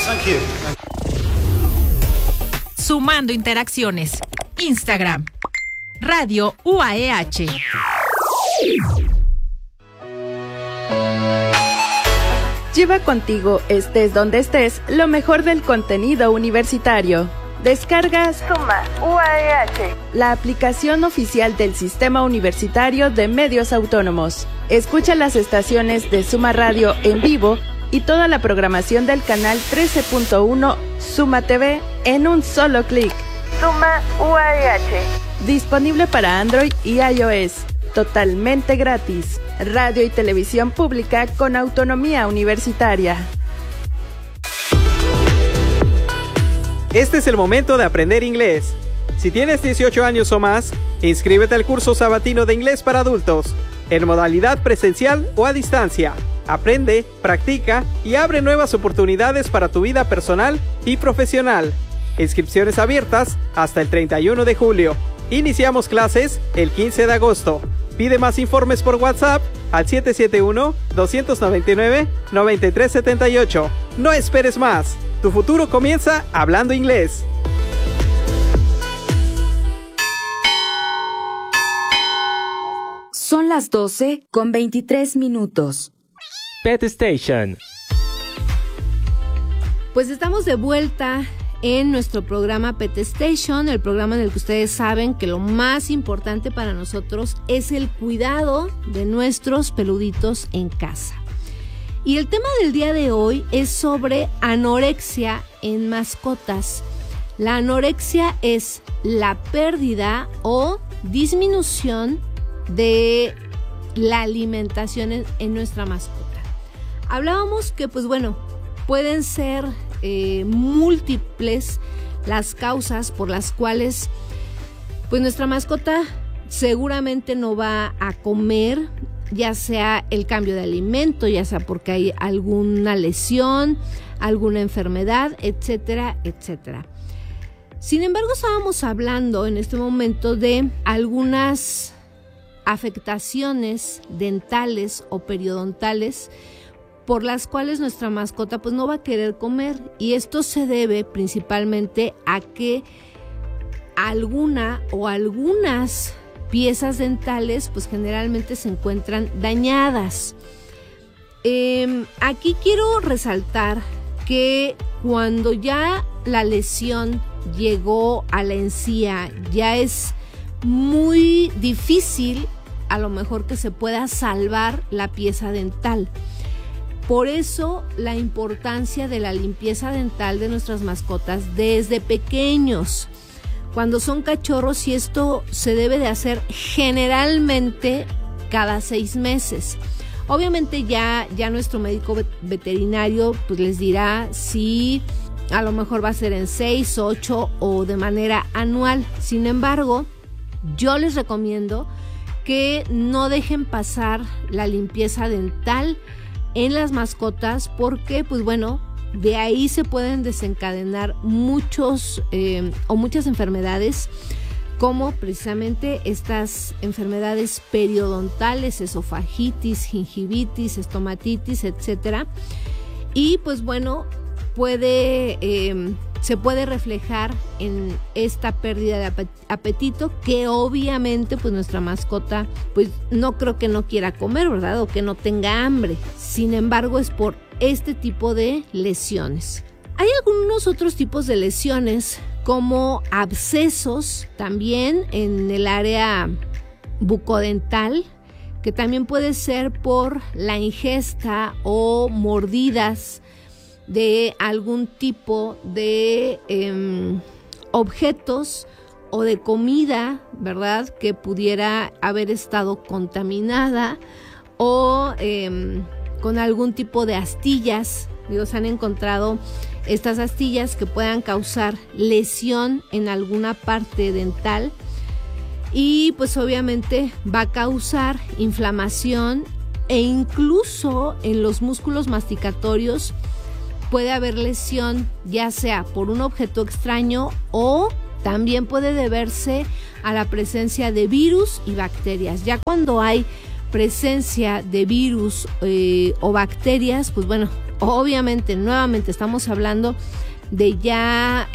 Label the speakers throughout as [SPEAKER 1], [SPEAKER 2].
[SPEAKER 1] Thank you.
[SPEAKER 2] Sumando interacciones. Instagram. Radio UAEH.
[SPEAKER 3] Lleva contigo, estés donde estés, lo mejor del contenido universitario. Descargas Suma UAEH, la aplicación oficial del Sistema Universitario de Medios Autónomos. Escucha las estaciones de Suma Radio en vivo y toda la programación del canal 13.1 Suma TV en un solo clic. Suma UAEH. Disponible para Android y iOS. Totalmente gratis. Radio y televisión pública con autonomía universitaria.
[SPEAKER 4] Este es el momento de aprender inglés. Si tienes 18 años o más, inscríbete al curso sabatino de inglés para adultos, en modalidad presencial o a distancia. Aprende, practica y abre nuevas oportunidades para tu vida personal y profesional. Inscripciones abiertas hasta el 31 de julio. Iniciamos clases el 15 de agosto. Pide más informes por WhatsApp al 771-299-9378. No esperes más. Tu futuro comienza hablando inglés.
[SPEAKER 5] Son las 12:23.
[SPEAKER 6] Pet Station.
[SPEAKER 7] Pues estamos de vuelta en nuestro programa Pet Station, el programa en el que ustedes saben que lo más importante para nosotros es el cuidado de nuestros peluditos en casa. Y el tema del día de hoy es sobre anorexia en mascotas. La anorexia es la pérdida o disminución de la alimentación en nuestra mascota. Hablábamos que, pues bueno, pueden ser múltiples las causas por las cuales pues nuestra mascota seguramente no va a comer, ya sea el cambio de alimento, ya sea porque hay alguna lesión, alguna enfermedad, etcétera, etcétera. Sin embargo, estábamos hablando en este momento de algunas afectaciones dentales o periodontales por las cuales nuestra mascota pues no va a querer comer, y esto se debe principalmente a que alguna o algunas piezas dentales pues generalmente se encuentran dañadas. Aquí quiero resaltar que cuando ya la lesión llegó a la encía, ya es muy difícil a lo mejor que se pueda salvar la pieza dental. Por eso la importancia de la limpieza dental de nuestras mascotas desde pequeños, cuando son cachorros, y esto se debe de hacer generalmente cada 6 meses. Obviamente ya nuestro médico veterinario pues les dirá si a lo mejor va a ser en 6, 8 o de manera anual. Sin embargo, yo les recomiendo que no dejen pasar la limpieza dental en las mascotas, porque pues bueno, de ahí se pueden desencadenar muchas enfermedades, como precisamente estas enfermedades periodontales, esofagitis, gingivitis, estomatitis, etcétera. Y pues bueno, se puede reflejar en esta pérdida de apetito, que obviamente pues nuestra mascota pues no creo que no quiera comer, ¿verdad? O que no tenga hambre. Sin embargo, es por este tipo de lesiones. Hay algunos otros tipos de lesiones, como abscesos también en el área bucodental, que también puede ser por la ingesta o mordidas de algún tipo de objetos o de comida, ¿verdad?, que pudiera haber estado contaminada, o con algún tipo de astillas. Se han encontrado estas astillas que puedan causar lesión en alguna parte dental, y pues obviamente va a causar inflamación, e incluso en los músculos masticatorios puede haber lesión, ya sea por un objeto extraño, o también puede deberse a la presencia de virus y bacterias. Ya cuando hay presencia de virus o bacterias, pues bueno, obviamente, nuevamente estamos hablando de ya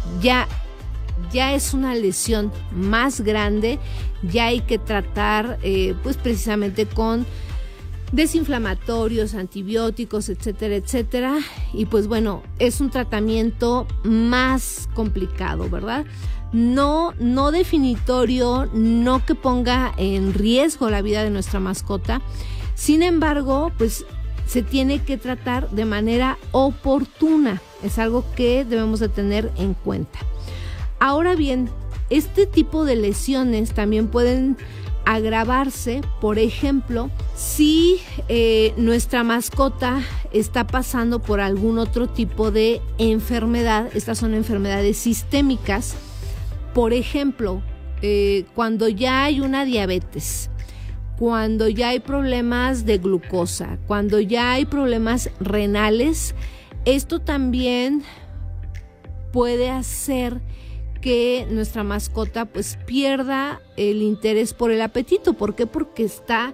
[SPEAKER 7] es una lesión más grande, ya hay que tratar pues precisamente con desinflamatorios, antibióticos, etcétera, etcétera. Y pues bueno, es un tratamiento más complicado, ¿verdad? No definitorio, no que ponga en riesgo la vida de nuestra mascota. Sin embargo, pues se tiene que tratar de manera oportuna. Es algo que debemos de tener en cuenta. Ahora bien, este tipo de lesiones también pueden agravarse, por ejemplo, si nuestra mascota está pasando por algún otro tipo de enfermedad. Estas son enfermedades sistémicas. Por ejemplo, cuando ya hay una diabetes, cuando ya hay problemas de glucosa, cuando ya hay problemas renales, esto también puede hacer que nuestra mascota pues pierda el interés por el apetito. ¿Por qué? Porque está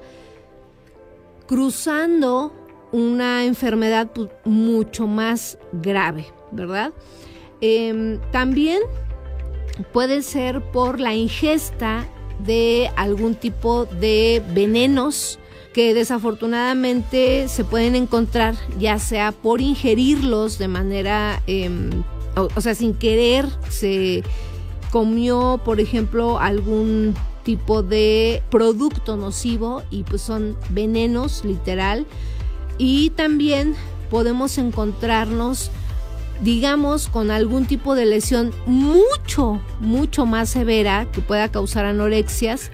[SPEAKER 7] cruzando una enfermedad pues, mucho más grave, ¿verdad? También puede ser por la ingesta de algún tipo de venenos que desafortunadamente se pueden encontrar, ya sea por ingerirlos de manera o sea, sin querer se comió, por ejemplo, algún tipo de producto nocivo y pues son venenos, literal. Y también podemos encontrarnos, digamos, con algún tipo de lesión mucho más severa que pueda causar anorexias,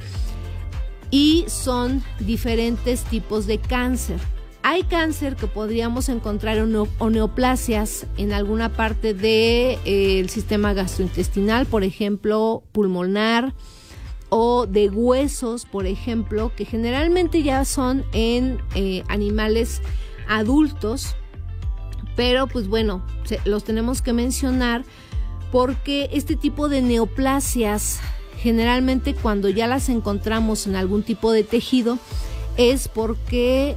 [SPEAKER 7] y son diferentes tipos de cáncer. Hay cáncer que podríamos encontrar o neoplasias en alguna parte del sistema gastrointestinal, por ejemplo, pulmonar, o de huesos, por ejemplo, que generalmente ya son en animales adultos, pero pues bueno, los tenemos que mencionar porque este tipo de neoplasias, generalmente cuando ya las encontramos en algún tipo de tejido, es porque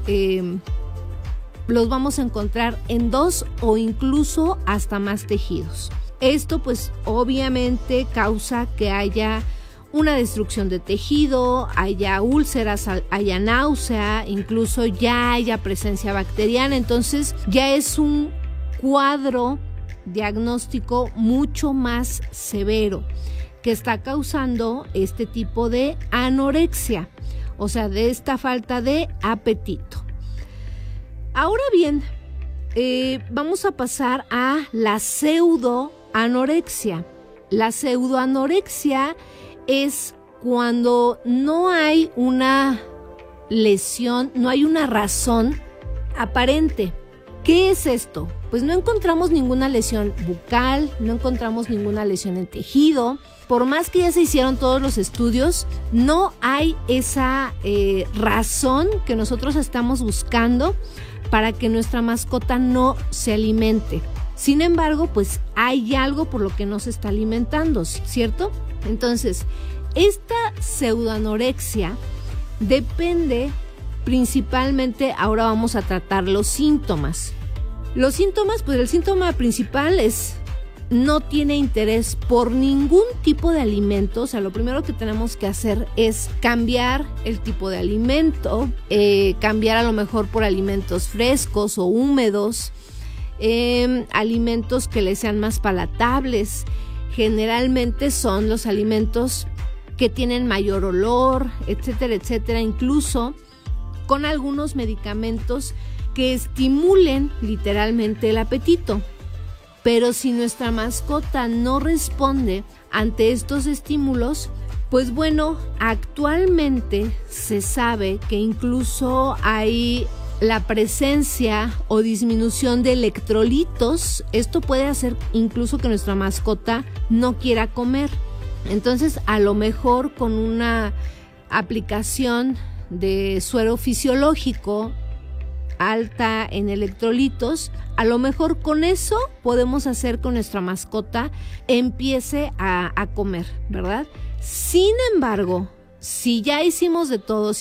[SPEAKER 7] los vamos a encontrar en 2 o incluso hasta más tejidos. Esto pues obviamente causa que haya una destrucción de tejido, haya úlceras, haya náusea, incluso ya haya presencia bacteriana. Entonces ya es un cuadro diagnóstico mucho más severo que está causando este tipo de anorexia, o sea, de esta falta de apetito. Ahora bien, vamos a pasar a la pseudoanorexia. La pseudoanorexia es cuando no hay una lesión, no hay una razón aparente. ¿Qué es esto? Pues no encontramos ninguna lesión bucal, no encontramos ninguna lesión en tejido. Por más que ya se hicieron todos los estudios, no hay esa razón que nosotros estamos buscando para que nuestra mascota no se alimente. Sin embargo, pues hay algo por lo que no se está alimentando, ¿cierto? Entonces, esta pseudoanorexia depende principalmente, ahora vamos a tratar los síntomas. Los síntomas, pues el síntoma principal es no tiene interés por ningún tipo de alimento. O sea, lo primero que tenemos que hacer es cambiar el tipo de alimento, cambiar a lo mejor por alimentos frescos o húmedos, alimentos que le sean más palatables. Generalmente son los alimentos que tienen mayor olor, etcétera, etcétera, incluso con algunos medicamentos que estimulen literalmente el apetito. Pero si nuestra mascota no responde ante estos estímulos, pues bueno, actualmente se sabe que incluso hay la presencia o disminución de electrolitos. Esto puede hacer incluso que nuestra mascota no quiera comer. Entonces, a lo mejor con una aplicación de suero fisiológico alta en electrolitos, a lo mejor con eso podemos hacer que nuestra mascota empiece a comer, ¿verdad? Sin embargo, si ya hicimos de todo,